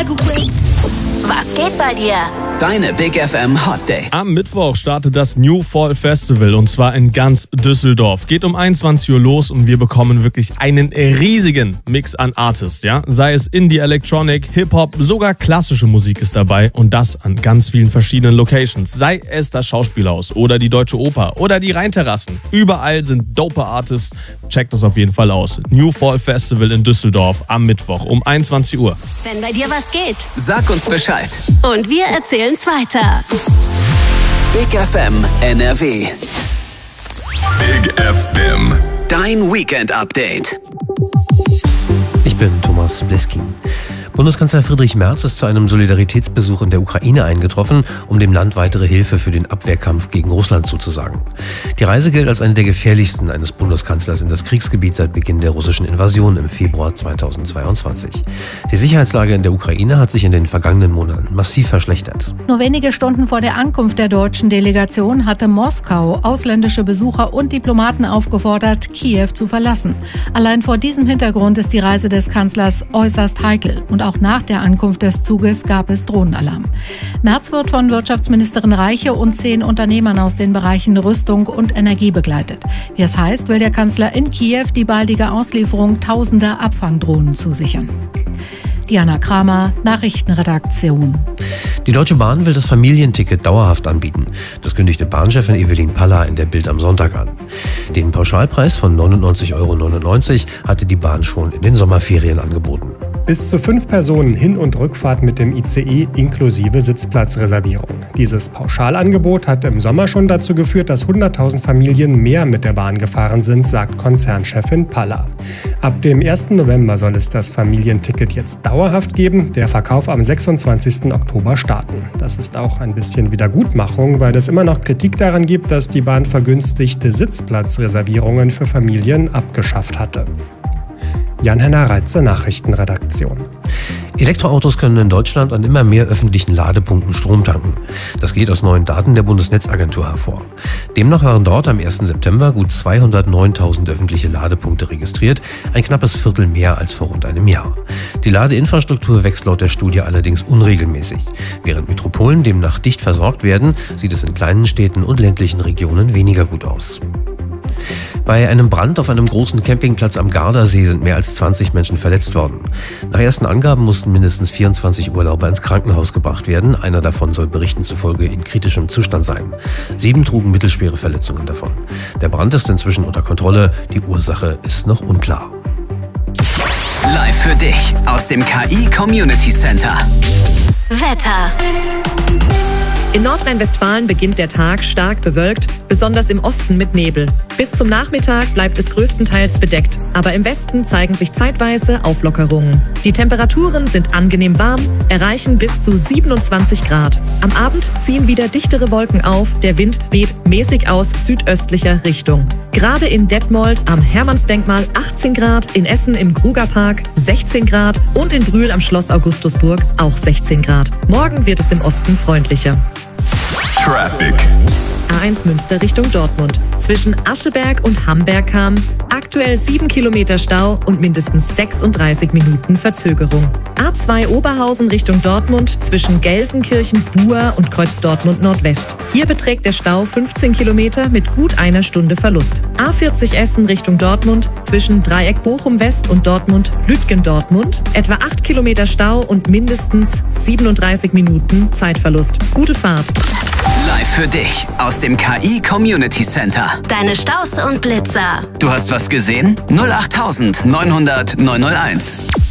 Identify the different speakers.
Speaker 1: Was geht bei dir?
Speaker 2: Deine Big FM Hot Dates.
Speaker 3: Am Mittwoch startet das New Fall Festival und zwar in ganz Düsseldorf. Geht um 21 Uhr los und wir bekommen wirklich einen riesigen Mix an Artists, ja? Sei es Indie, Electronic, Hip-Hop, sogar klassische Musik ist dabei und das an ganz vielen verschiedenen Locations. Sei es das Schauspielhaus oder die Deutsche Oper oder die Rheinterrassen. Überall sind dope Artists. Checkt das auf jeden Fall aus. New Fall Festival in Düsseldorf am Mittwoch um 21 Uhr.
Speaker 1: Wenn bei dir was geht.
Speaker 2: Sag uns Bescheid.
Speaker 1: Und wir erzählen's weiter.
Speaker 2: Big FM NRW.
Speaker 4: Big FM.
Speaker 2: Dein Weekend Update.
Speaker 5: Ich bin Thomas Bliskin. Bundeskanzler Friedrich Merz ist zu einem Solidaritätsbesuch in der Ukraine eingetroffen, um dem Land weitere Hilfe für den Abwehrkampf gegen Russland zuzusagen. Die Reise gilt als eine der gefährlichsten eines Bundeskanzlers in das Kriegsgebiet seit Beginn der russischen Invasion im Februar 2022. Die Sicherheitslage in der Ukraine hat sich in den vergangenen Monaten massiv verschlechtert.
Speaker 6: Nur wenige Stunden vor der Ankunft der deutschen Delegation hatte Moskau ausländische Besucher und Diplomaten aufgefordert, Kiew zu verlassen. Allein vor diesem Hintergrund ist die Reise des Kanzlers äußerst heikel. Und auch nach der Ankunft des Zuges gab es Drohnenalarm. Merz wird von Wirtschaftsministerin Reiche und 10 Unternehmern aus den Bereichen Rüstung und Energie begleitet. Wie es heißt, will der Kanzler in Kiew die baldige Auslieferung tausender Abfangdrohnen zusichern. Diana Kramer, Nachrichtenredaktion.
Speaker 5: Die Deutsche Bahn will das Familienticket dauerhaft anbieten. Das kündigte Bahnchefin Evelyn Palla in der Bild am Sonntag an. Den Pauschalpreis von 99,99 € hatte die Bahn schon in den Sommerferien angeboten.
Speaker 7: Bis zu 5 Personen Hin- und Rückfahrt mit dem ICE inklusive Sitzplatzreservierung. Dieses Pauschalangebot hat im Sommer schon dazu geführt, dass 100.000 Familien mehr mit der Bahn gefahren sind, sagt Konzernchefin Palla. Ab dem 1. November soll es das Familienticket jetzt dauerhaft geben, der Verkauf am 26. Oktober starten. Das ist auch ein bisschen Wiedergutmachung, weil es immer noch Kritik daran gibt, dass die Bahn vergünstigte Sitzplatzreservierungen für Familien abgeschafft hatte. Jan-Henner Reitze, Nachrichtenredaktion.
Speaker 5: Elektroautos können in Deutschland an immer mehr öffentlichen Ladepunkten Strom tanken. Das geht aus neuen Daten der Bundesnetzagentur hervor. Demnach waren dort am 1. September gut 209.000 öffentliche Ladepunkte registriert, ein knappes Viertel mehr als vor rund einem Jahr. Die Ladeinfrastruktur wächst laut der Studie allerdings unregelmäßig. Während Metropolen demnach dicht versorgt werden, sieht es in kleinen Städten und ländlichen Regionen weniger gut aus. Bei einem Brand auf einem großen Campingplatz am Gardasee sind mehr als 20 Menschen verletzt worden. Nach ersten Angaben mussten mindestens 24 Urlauber ins Krankenhaus gebracht werden. Einer davon soll Berichten zufolge in kritischem Zustand sein. 7 trugen mittelschwere Verletzungen davon. Der Brand ist inzwischen unter Kontrolle. Die Ursache ist noch unklar.
Speaker 2: Live für dich aus dem KI Community Center.
Speaker 1: Wetter.
Speaker 8: In Nordrhein-Westfalen beginnt der Tag stark bewölkt, besonders im Osten mit Nebel. Bis zum Nachmittag bleibt es größtenteils bedeckt, aber im Westen zeigen sich zeitweise Auflockerungen. Die Temperaturen sind angenehm warm, erreichen bis zu 27 Grad. Am Abend ziehen wieder dichtere Wolken auf, der Wind weht mäßig aus südöstlicher Richtung. Gerade in Detmold am Hermannsdenkmal 18 Grad, in Essen im Krugerpark 16 Grad und in Brühl am Schloss Augustusburg auch 16 Grad. Morgen wird es im Osten freundlicher.
Speaker 4: Traffic.
Speaker 8: A1 Münster Richtung Dortmund. Zwischen Ascheberg und Hamberg-Kam aktuell 7 Kilometer Stau und mindestens 36 Minuten Verzögerung. A2 Oberhausen Richtung Dortmund zwischen Gelsenkirchen, Buer und Kreuz Dortmund Nordwest. Hier beträgt der Stau 15 Kilometer mit gut einer Stunde Verlust. A40 Essen Richtung Dortmund zwischen Dreieck Bochum West und Dortmund Lütgen Dortmund. Etwa 8 Kilometer Stau und mindestens 37 Minuten Zeitverlust. Gute Fahrt.
Speaker 2: Live für dich aus dem KI Community Center.
Speaker 1: Deine Staus und Blitzer.
Speaker 2: Du hast was gesehen? 08900 901.